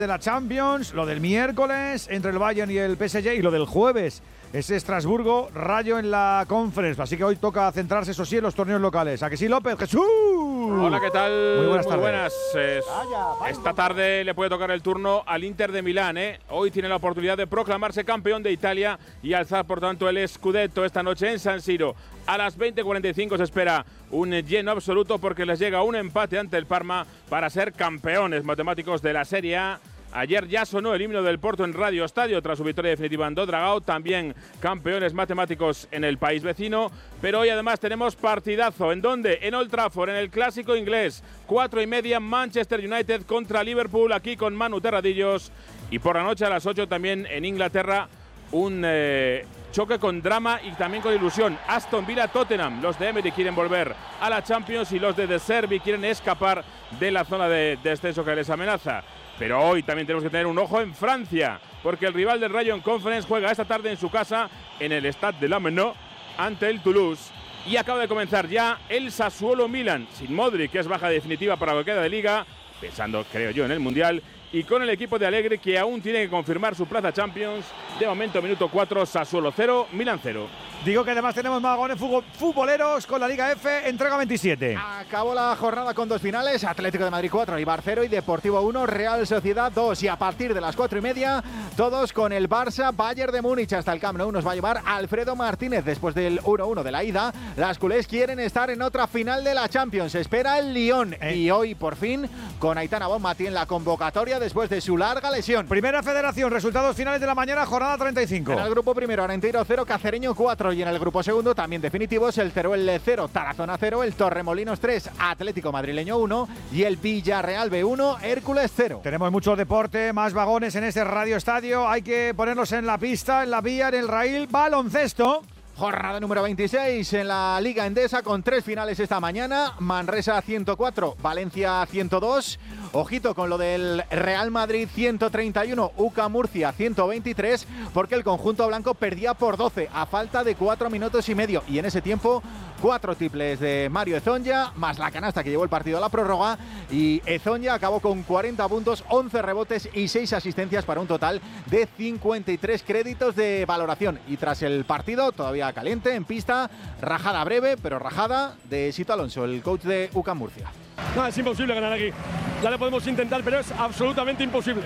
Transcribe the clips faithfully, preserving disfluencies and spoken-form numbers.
de la Champions, lo del miércoles entre el Bayern y el P S G y lo del jueves es Estrasburgo, Rayo en la Conference. Así que hoy toca centrarse, eso sí, en los torneos locales. ¿A que sí, López? ¡Jesús! Hola, ¿qué tal? Muy buenas Muy tardes. buenas. Eh, esta tarde le puede tocar el turno al Inter de Milán. ¿eh? Hoy tiene la oportunidad de proclamarse campeón de Italia y alzar, por tanto, el Scudetto esta noche en San Siro. A las veinte cuarenta y cinco se espera un lleno absoluto porque les llega un empate ante el Parma para ser campeones matemáticos de la Serie A. Ayer ya sonó el himno del Porto en Radio Estadio tras su victoria definitiva en Dodragao, también campeones matemáticos en el país vecino, pero hoy además tenemos partidazo. ¿En dónde? En Old Trafford, en el clásico inglés, cuatro y media, Manchester United contra Liverpool, aquí con Manu Terradillos, y por la noche a las ocho también en Inglaterra, un eh, choque con drama y también con ilusión. Aston Villa-Tottenham, los de Emery quieren volver a la Champions y los de De Zerbi quieren escapar de la zona de descenso que les amenaza. Pero hoy también tenemos que tener un ojo en Francia, porque el rival del Rayo en Conference juega esta tarde en su casa, en el Stade de la Menot, ante el Toulouse. Y acaba de comenzar ya el Sassuolo-Milan, sin Modric, que es baja definitiva para lo que queda de Liga, pensando, creo yo, en el Mundial, y con el equipo de Allegri, que aún tiene que confirmar su plaza Champions. De momento, minuto cuatro, Sassuolo cero, Milan cero. Digo que además tenemos magones futboleros con la Liga F, entrega veintisiete. Acabó la jornada con dos finales, Atlético de Madrid cuatro, Eibar cero y Deportivo uno, Real Sociedad dos. Y a partir de las cuatro y media, todos con el Barça, Bayern de Múnich. Hasta el Camp Nou nos va a llevar Alfredo Martínez. Después del uno uno de la ida, las culés quieren estar en otra final de la Champions. Espera el Lyon. Eh. Y hoy, por fin, con Aitana Bonmatí en la convocatoria después de su larga lesión. Primera Federación, resultados finales de la mañana, jornada treinta y cinco. En el grupo primero, Arenteiro cero, Cacereño cuatro. Y en el grupo segundo, también definitivos, el Teruel cero, Tarazona cero, el Torremolinos tres, Atlético Madrileño uno y el Villarreal B uno, Hércules cero. Tenemos mucho deporte, más vagones en este Radio Estadio. Hay que ponerlos en la pista, en la vía, en el raíl. Baloncesto. Jornada número veintiséis en la Liga Endesa con tres finales esta mañana. Manresa ciento cuatro, Valencia ciento dos. Ojito con lo del Real Madrid ciento treinta y uno, U C A Murcia ciento veintitrés, porque el conjunto blanco perdía por doce a falta de cuatro minutos y medio. Y en ese tiempo, cuatro triples de Mario Ezonja, más la canasta que llevó el partido a la prórroga. Y Ezonja acabó con cuarenta puntos, once rebotes y seis asistencias para un total de cincuenta y tres créditos de valoración. Y tras el partido, todavía caliente en pista, rajada breve, pero rajada de Sito Alonso, el coach de U C A Murcia. No, es imposible ganar aquí. Ya lo podemos intentar, pero es absolutamente imposible.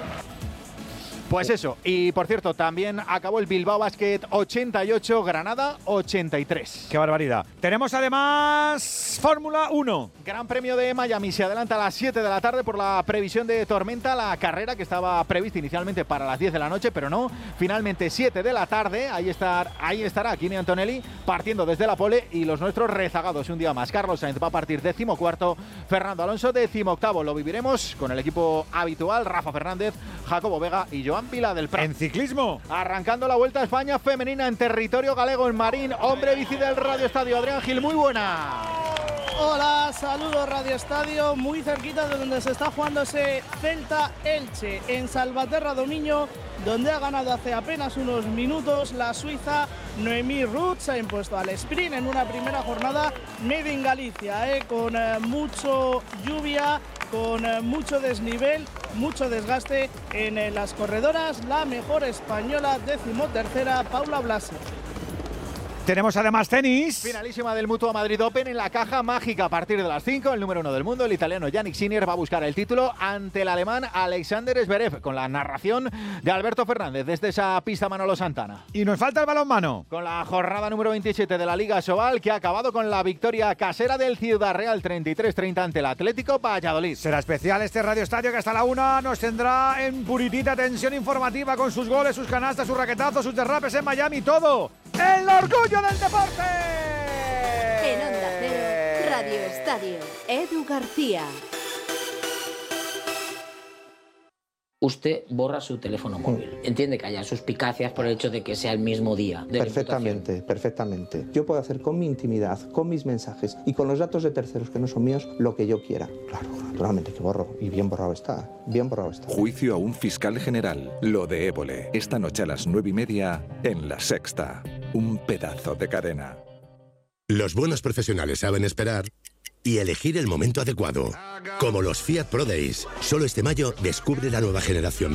Pues eso, y por cierto, también acabó el Bilbao Basket ochenta y ocho, Granada ochenta y tres. ¡Qué barbaridad! Tenemos además Fórmula uno. Gran Premio de Miami se adelanta a las siete de la tarde por la previsión de tormenta. La carrera que estaba prevista inicialmente para las diez de la noche, pero no. Finalmente siete de la tarde, ahí, estar, ahí estará Kimi Antonelli partiendo desde la pole y los nuestros rezagados un día más. Carlos Sainz va a partir decimocuarto, Fernando Alonso decimoctavo. Lo viviremos con el equipo habitual, Rafa Fernández, Jacobo Vega y Joan Vila del Prat. En ciclismo. Arrancando la Vuelta a España femenina en territorio galego en Marín. Hombre bici del Radio Estadio, Adrián Gil, muy buena. Hola, saludos Radio Estadio, muy cerquita de donde se está jugando ese Celta Elche, en Salvaterra Domiño, donde ha ganado hace apenas unos minutos la suiza Noemí Ruth. Se ha impuesto al sprint en una primera jornada made in Galicia, eh, con eh, mucho lluvia, con eh, mucho desnivel, mucho desgaste en eh, las corredoras. La mejor española, decimotercera, Paula Blasi. Tenemos además tenis. Finalísima del Mutua Madrid Open en la caja mágica a partir de las cinco. El número uno del mundo, el italiano Yannick Sinner, va a buscar el título ante el alemán Alexander Zverev, con la narración de Alberto Fernández desde esa pista Manolo Santana. Y nos falta el balonmano. Con la jornada número veintisiete de la Liga Sobal, que ha acabado con la victoria casera del Ciudad Real treinta y tres treinta ante el Atlético Valladolid. Será especial este Radio Estadio que hasta la una nos tendrá en puritita tensión informativa con sus goles, sus canastas, sus raquetazos, sus derrapes en Miami, todo. ¡El orgullo del deporte! En Onda Cero, Radio Estadio, Edu García. Usted borra su teléfono móvil. Entiende que haya suspicacias por el hecho de que sea el mismo día de Perfectamente, perfectamente. Yo puedo hacer con mi intimidad, con mis mensajes y con los datos de terceros que no son míos lo que yo quiera. Claro, naturalmente que borro. Y bien borrado está. Bien borrado está. Juicio a un fiscal general. Lo de Évole. Esta noche a las nueve y media en La Sexta. Un pedazo de cadena. Los buenos profesionales saben esperar y elegir el momento adecuado. Como los Fiat Pro Days. Solo este mayo descubre la nueva generación